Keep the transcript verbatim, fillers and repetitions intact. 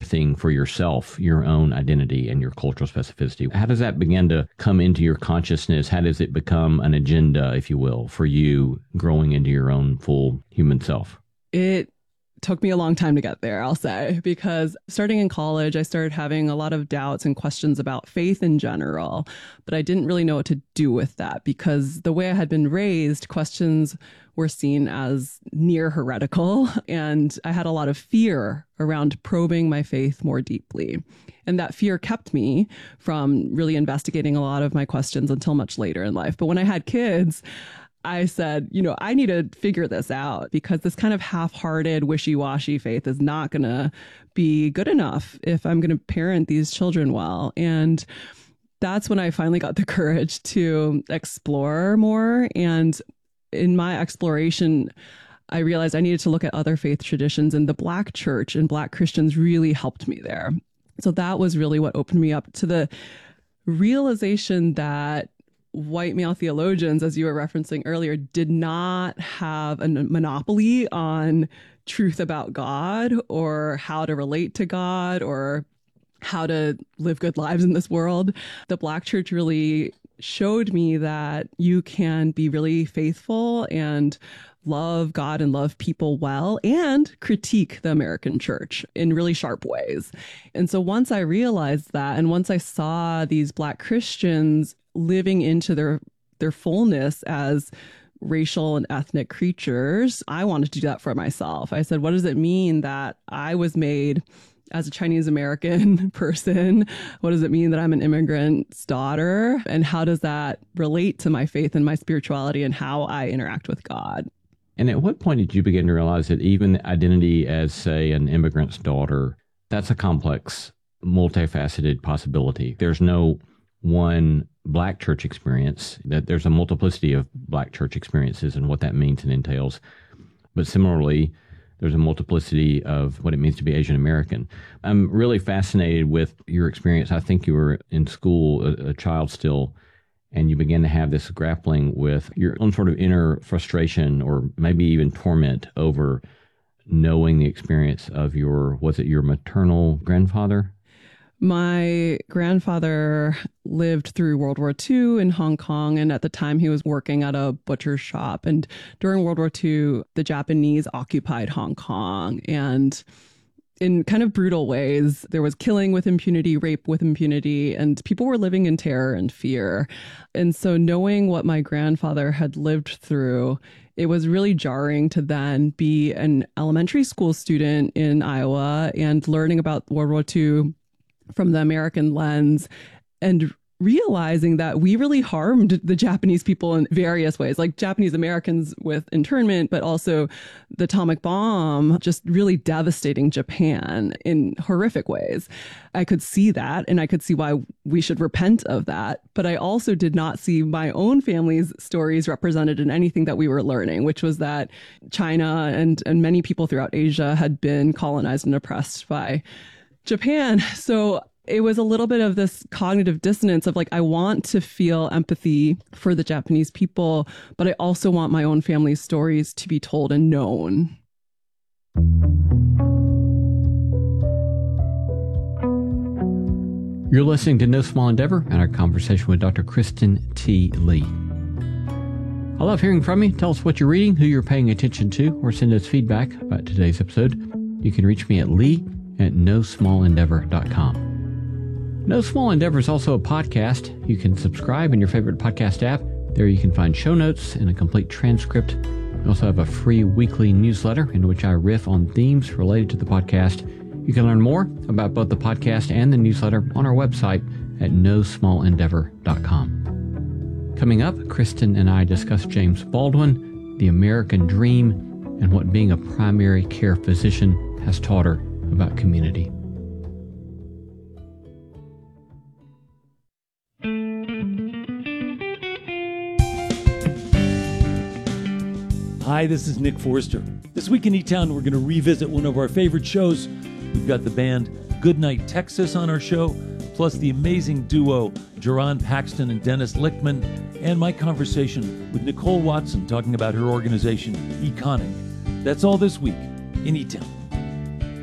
thing for yourself, your own identity and your cultural specificity. How does that begin to come into your consciousness? How does it become an agenda, if you will, for you growing into your own full human self? It took me a long time to get there, I'll say, because starting in college, I started having a lot of doubts and questions about faith in general, but I didn't really know what to do with that because the way I had been raised, questions were seen as near heretical, and I had a lot of fear around probing my faith more deeply. And that fear kept me from really investigating a lot of my questions until much later in life. But when I had kids, I said, you know, I need to figure this out because this kind of half-hearted, wishy-washy faith is not going to be good enough if I'm going to parent these children well. And that's when I finally got the courage to explore more. And in my exploration, I realized I needed to look at other faith traditions, and the Black church and Black Christians really helped me there. So that was really what opened me up to the realization that white male theologians, as you were referencing earlier, did not have a monopoly on truth about God or how to relate to God or how to live good lives in this world. The Black church really showed me that you can be really faithful and love God and love people well and critique the American church in really sharp ways. And so once I realized that, and once I saw these Black Christians living into their their fullness as racial and ethnic creatures, I wanted to do that for myself. I said, what does it mean that I was made as a Chinese American person? What does it mean that I'm an immigrant's daughter? And how does that relate to my faith and my spirituality and how I interact with God? And at what point did you begin to realize that even identity as, say, an immigrant's daughter, that's a complex, multifaceted possibility? There's no one Black church experience, that there's a multiplicity of Black church experiences and what that means and entails. But similarly, there's a multiplicity of what it means to be Asian American. I'm really fascinated with your experience. I think you were in school, a, a child still, and you began to have this grappling with your own sort of inner frustration or maybe even torment over knowing the experience of your, was it your maternal grandfather? My grandfather lived through World War Two in Hong Kong, and at the time he was working at a butcher's shop. And during World War Two, the Japanese occupied Hong Kong, and in kind of brutal ways, there was killing with impunity, rape with impunity, and people were living in terror and fear. And so knowing what my grandfather had lived through, it was really jarring to then be an elementary school student in Iowa and learning about World War Two from the American lens and realizing that we really harmed the Japanese people in various ways, like Japanese Americans with internment, but also the atomic bomb just really devastating Japan in horrific ways. I could see that, and I could see why we should repent of that. But I also did not see my own family's stories represented in anything that we were learning, which was that China and, and many people throughout Asia had been colonized and oppressed by Japan. So it was a little bit of this cognitive dissonance of like, I want to feel empathy for the Japanese people, but I also want my own family's stories to be told and known. You're listening to No Small Endeavor and our conversation with Doctor Kristen T. Lee. I love hearing from you. Tell us what you're reading, who you're paying attention to, or send us feedback about today's episode. You can reach me at lee at no small endeavor dot com. No Small Endeavor is also a podcast. You can subscribe in your favorite podcast app. There you can find show notes and a complete transcript. We also have a free weekly newsletter in which I riff on themes related to the podcast. You can learn more about both the podcast and the newsletter on our website at no small endeavor dot com. Coming up, Kristen and I discuss James Baldwin, the American dream, and what being a primary care physician has taught her about community. Hi, this is Nick Forster. This week in E-Town, we're going to revisit one of our favorite shows. We've got the band Goodnight Texas on our show, plus the amazing duo Jerron Paxton and Dennis Lichtman, and my conversation with Nicole Watson talking about her organization, Econic. That's all this week in E-Town.